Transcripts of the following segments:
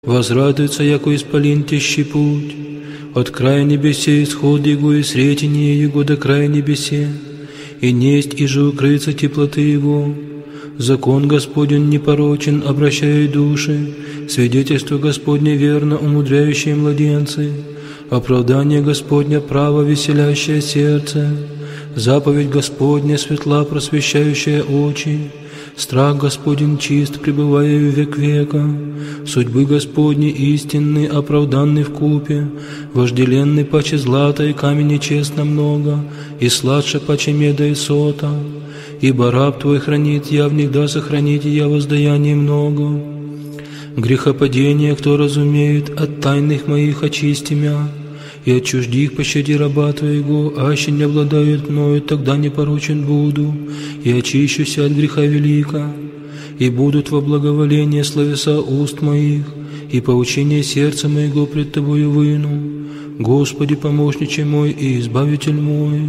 Возрадуется, яко исполин тещий путь, от края небесе исход его и сретение его до края небесе, и несть и же укрыться теплоты его. Закон Господень непорочен, обращая души, свидетельство Господне верно, умудряющее младенцы, оправдание Господня право, веселящее сердце, заповедь Господня светла, просвещающая очи, страх Господень чист, пребывая в век века, судьбы Господни истинны, оправданны вкупе, вожделенны паче злата и камени честно много, и сладше паче меда и сота. Ибо раб Твой хранит, я в них да сохранить, я воздаяние много. Грехопадение, кто разумеет, от тайных моих очисти мя, и от чуждих пощади раба Твоего, аще не обладают мною, тогда непорочен буду, и очищуся от греха велика, и будут во благоволение словеса уст моих, и поучение сердца моего пред Тобою выну. Господи, помощниче мой и избавитель мой.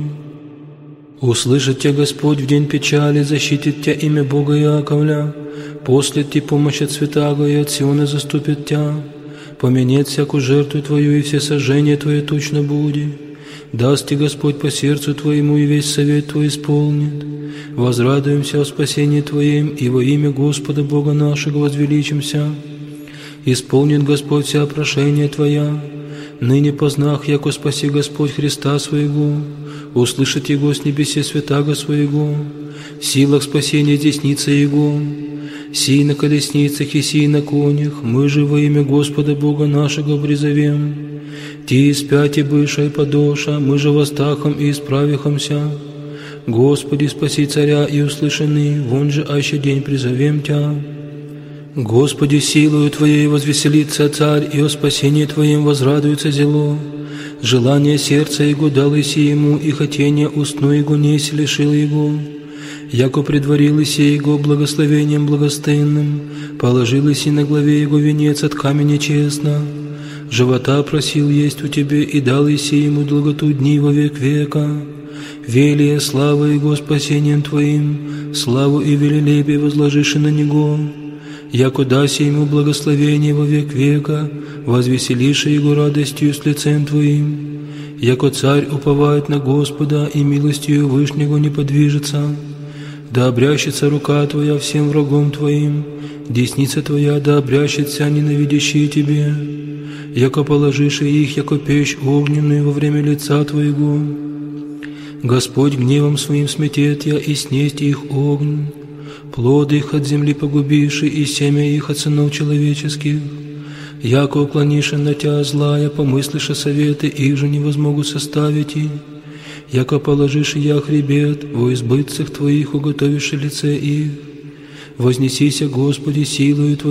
Услышит Тебя Господь в день печали, защитит Тебя имя Бога Яковля, послет Ти помощь от святаго, и от Сиона заступит Тебя, поменет всякую жертву Твою, и все сожжения Твои точно буди. Даст Ти Господь по сердцу Твоему, и весь совет Твой исполнит. Возрадуемся о спасении Твоем, и во имя Господа Бога нашего возвеличимся. Исполнит Господь вся прошения Твоя. Ныне познах, яко спаси Господь Христа Своего, услышит Его с небесе святаго Своего, в силах спасения десница Его, сей на колесницах и сей на конях, мы же во имя Господа Бога нашего призовем. Ти спять и быша и подоша, мы же восстахом и исправихомся. Господи, спаси царя и услышаны, вон же аще день призовем Тя. Господи, силою Твоей возвеселится царь, и о спасении Твоем возрадуется зело. Желание сердца Его дал иси ему, и хотение устну Его неси лишил Его. Яко предварил иси Его благословением благостынным, положил иси на главе Его венец от камня честно. Живота просил есть у Тебе, и дал иси ему долготу дней во век века. Велия слава Его спасением Твоим, славу и велелепие возложишь на Него. Яко даси ему благословение во век века, возвеселишь его радостью с лицем Твоим. Яко царь уповает на Господа, и милостью Вышнего не подвижется. Да обрящется рука Твоя всем врагом Твоим, десница Твоя да обрящется ненавидящие Тебе. Яко положишь их, яко печь огненную во время лица Твоего. Господь гневом Своим сметет я, и снесть их огонь. Плоды их от земли погубиши, и семя их от сынов человеческих. Яко уклонишь на Тя злая, помыслишь советы, их же не возмогут составить и. Яко положишь я хребет, во избытцах Твоих уготовишь лице их. Вознесися, Господи, силою Твоей.